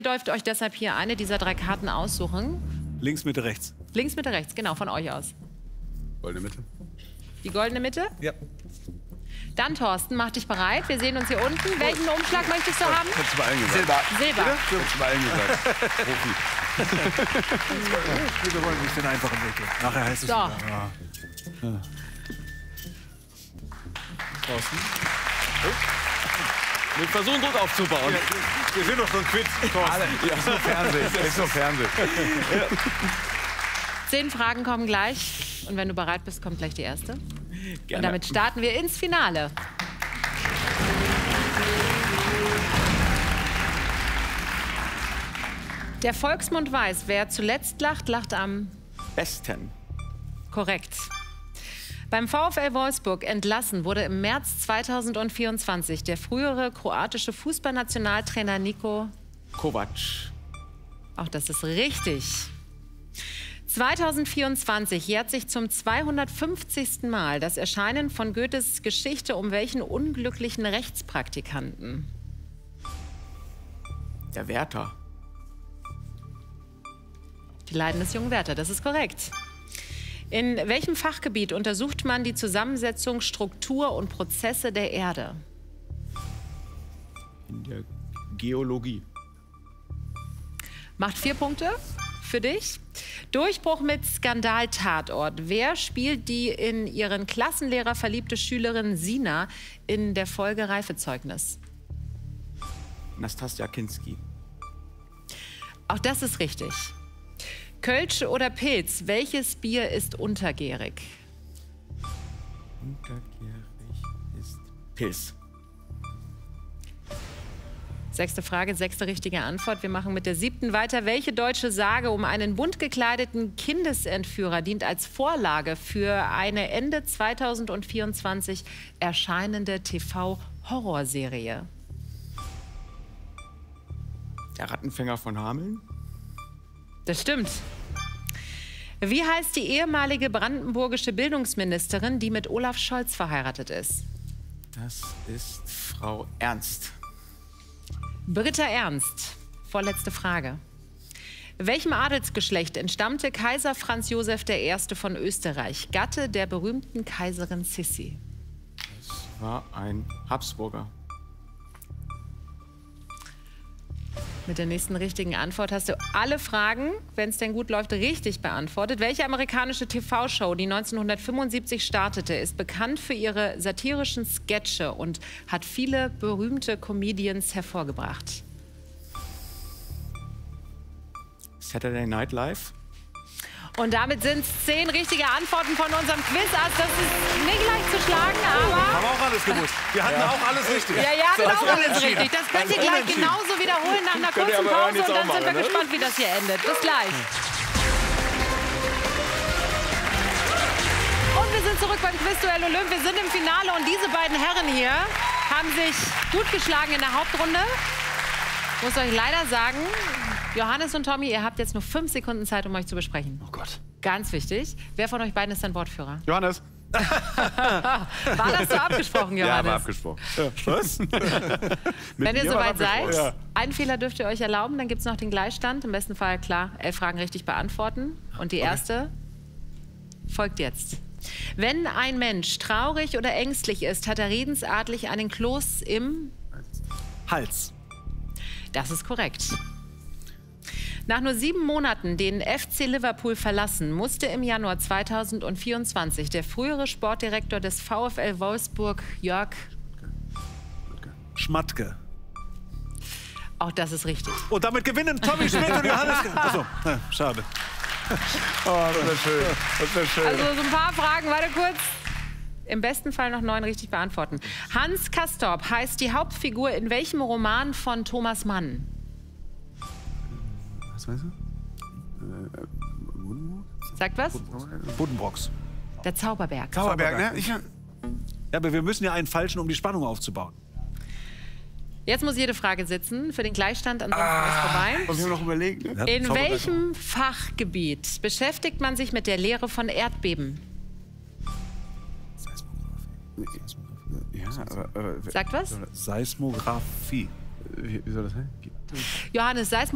Ihr dürft euch deshalb hier eine dieser 3 Karten aussuchen. Links, Mitte, rechts. Links, Mitte, rechts, genau, von euch aus. Goldene Mitte. Die goldene Mitte? Ja. Dann, Thorsten, mach dich bereit. Wir sehen uns hier unten. Welchen Umschlag möchtest du haben? Ich hab's bei allen gesagt. Silber. Silber. Ich hab's bei allen gesagt. Profi. Wir wollen nicht den einfachen Weg gehen. Nachher heißt es So. wieder. Ja. Thorsten? Wir versuchen Druck aufzubauen. Wir sind doch so ein Quiz, Thorsten. Ja, ist nur Fernsehen. Ist nur Fernsehen. 10 Fragen kommen gleich. Und wenn du bereit bist, kommt gleich die erste. Gerne. Und damit starten wir ins Finale. Der Volksmund weiß, wer zuletzt lacht, lacht am Besten. korrekt. Beim VfL Wolfsburg entlassen wurde im März 2024 der frühere kroatische Fußballnationaltrainer Niko. Kovac. Auch das ist richtig. 2024 jährt sich zum 250. Mal das Erscheinen von Goethes Geschichte um welchen unglücklichen Rechtspraktikanten? Der Wärter. Die Leiden des jungen Werther, das ist korrekt. In welchem Fachgebiet untersucht man die Zusammensetzung, Struktur und Prozesse der Erde? In der Geologie. Macht 4 Punkte für dich. Durchbruch mit Skandaltatort. Wer spielt die in ihren Klassenlehrer verliebte Schülerin Sina in der Folge Reifezeugnis? Nastassja Kinski. Auch das ist richtig. Kölsch oder Pilz, welches Bier ist untergärig? Untergärig ist Pilz. 6. Frage, 6. richtige Antwort. Wir machen mit der 7. weiter. Welche deutsche Sage um einen bunt gekleideten Kindesentführer dient als Vorlage für eine Ende 2024 erscheinende TV-Horrorserie? Der Rattenfänger von Hameln. Das stimmt. Wie heißt die ehemalige brandenburgische Bildungsministerin, die mit Olaf Scholz verheiratet ist? Das ist Frau Ernst. Britta Ernst. Vorletzte Frage. Welchem Adelsgeschlecht entstammte Kaiser Franz Josef I. von Österreich, Gatte der berühmten Kaiserin Sissi? Das war ein Habsburger. Mit der nächsten richtigen Antwort hast du alle Fragen, wenn es denn gut läuft, richtig beantwortet. Welche amerikanische TV-Show, die 1975 startete, ist bekannt für ihre satirischen Sketche und hat viele berühmte Comedians hervorgebracht? Saturday Night Live. Und damit sind es 10 richtige Antworten von unserem Quizass. Das ist nicht leicht zu schlagen, aber... Haben auch alles gewusst. Wir hatten auch alles richtig. Ja, ihr habt auch alles richtig. Das könnt ihr gleich genauso wiederholen nach einer kurzen Pause und dann sind wir gespannt, wie das hier endet. Bis gleich. Und wir sind zurück beim Quizduell Olymp. Wir sind im Finale und diese beiden Herren hier haben sich gut geschlagen in der Hauptrunde. Ich muss euch leider sagen, Johannes und Tommy, ihr habt jetzt nur 5 Sekunden Zeit, um euch zu besprechen. Oh Gott. Ganz wichtig. Wer von euch beiden ist dann Wortführer? Johannes. War das so abgesprochen, Johannes? Ja, war abgesprochen. Was? Wenn ihr soweit seid, Ja. einen Fehler dürft ihr euch erlauben, dann gibt es noch den Gleichstand. Im besten Fall, klar, 11 Fragen richtig beantworten. Und die erste folgt jetzt. Wenn ein Mensch traurig oder ängstlich ist, hat er redensartlich einen Kloß im... Hals. Das ist korrekt. Nach nur 7 Monaten den FC Liverpool verlassen, musste im Januar 2024 der frühere Sportdirektor des VfL Wolfsburg, Jörg... Schmatke. Auch das ist richtig. Und damit gewinnen Tommy Schmidt und Johannes. Achso, schade. Oh, das wäre schön. Das wäre schön. Also so ein paar Fragen, warte kurz. Im besten Fall noch 9 richtig beantworten. Hans Castorp heißt die Hauptfigur in welchem Roman von Thomas Mann? Was weißt du? Sagt was? Buddenbrooks. Der Zauberberg. Zauberberg, ne? Ja, aber wir müssen ja einen falschen, um die Spannung aufzubauen. Jetzt muss jede Frage sitzen. Für den Gleichstand, ansonsten ist vorbei. Und wir haben noch überlegt, ne? Ja, In Zauberberg. welchem Fachgebiet beschäftigt man sich mit der Lehre von Erdbeben? Ja, aber Sagt was? Seismographie. wie soll das sein? Johannes, sei es